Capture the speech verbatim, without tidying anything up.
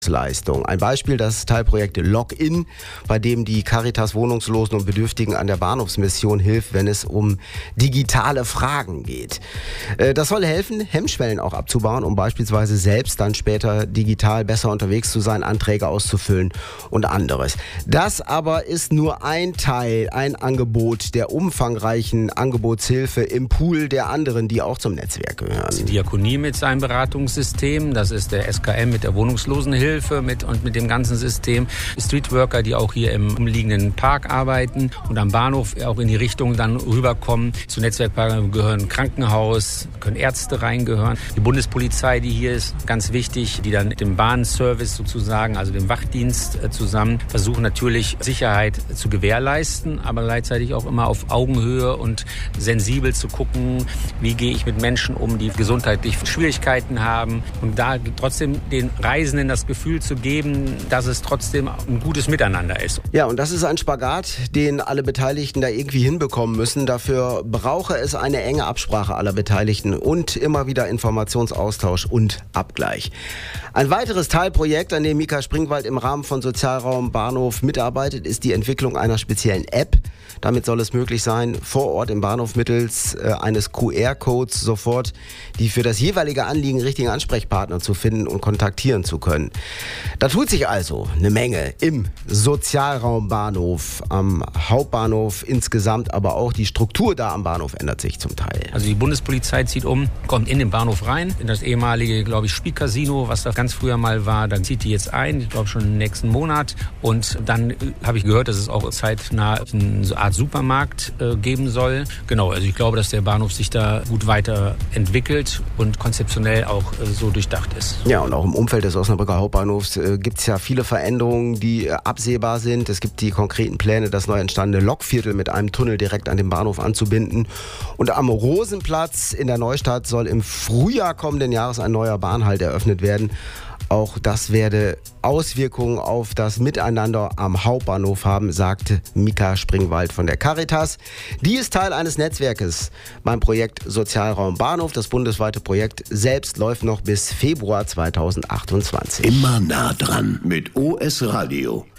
Leistung. Ein Beispiel, das Teilprojekt Login, bei dem die Caritas Wohnungslosen und Bedürftigen an der Bahnhofsmission hilft, wenn es um digitale Fragen geht. Das soll helfen, Hemmschwellen auch abzubauen, um beispielsweise selbst dann später digital besser unterwegs zu sein, Anträge auszufüllen und anderes. Das aber ist nur ein Teil, ein Angebot der umfangreichen Angebotshilfe im Pool der anderen, die auch zum Netzwerk gehören. Die Diakonie mit seinem Beratungssystem, das ist der S K M mit der Wohnungslosenhilfe mit und mit dem ganzen System. Streetworker, die auch hier im umliegenden Park arbeiten und am Bahnhof auch in die Richtung dann rüberkommen. Zu Netzwerkpartnern gehören Krankenhaus, können Ärzte reingehören. Die Bundespolizei, die hier ist, ganz wichtig, die dann mit dem Bahnservice sozusagen, also dem Wachdienst zusammen versuchen natürlich Sicherheit zu gewährleisten, aber gleichzeitig auch immer auf Augenhöhe und sensibel zu gucken, wie gehe ich mit Menschen um, die gesundheitlich Schwierigkeiten haben und da trotzdem den Reisenden das Gefühl zu geben, dass es trotzdem ein gutes Miteinander ist. Ja, und das ist ein Spagat, den alle Beteiligten da irgendwie hinbekommen müssen. Dafür brauche es eine enge Absprache aller Beteiligten und immer wieder Informationsaustausch und Abgleich. Ein weiteres Teilprojekt, an dem Mika Springwald im Rahmen von Sozialraum Bahnhof mitarbeitet, ist die Entwicklung einer speziellen App. Damit soll es möglich sein, vor Ort im Bahnhof mittels äh, eines Q R-Codes sofort die für das jeweilige Anliegen richtigen Ansprechpartner zu finden und kontaktieren zu können. Da tut sich also eine Menge im Sozialraum Bahnhof, am Hauptbahnhof insgesamt, aber auch die Struktur da am Bahnhof ändert sich zum Teil. Also die Bundespolizei zieht um, kommt in den Bahnhof rein, in das ehemalige, glaube ich, Spielcasino, was da ganz früher mal war. Dann zieht die jetzt ein, ich glaube schon im nächsten Monat. Und dann habe ich gehört, dass es auch zeitnah eine Art Supermarkt äh, geben soll. Genau, also ich glaube, dass der Bahnhof sich da gut weiterentwickelt und konzeptionell auch äh, so durchdacht ist. Ja, und auch im Umfeld des Osnabrücker Hauptbahnhofs äh, gibt es ja viele Veränderungen, die äh, absehbar sind. Es gibt die konkreten Pläne, das neu entstandene Lokviertel mit einem Tunnel direkt an den Bahnhof anzubinden. Und am Rosenplatz in der Neustadt soll im Frühjahr kommenden Jahres ein neuer Bahnhalt eröffnet werden. Auch das werde Auswirkungen auf das Miteinander am Hauptbahnhof haben, sagte Mika Springwald von der Caritas. Die ist Teil eines Netzwerkes beim Projekt Sozialraum Bahnhof. Das bundesweite Projekt selbst läuft noch bis Februar zweitausendachtundzwanzig. Immer nah dran mit O S Radio.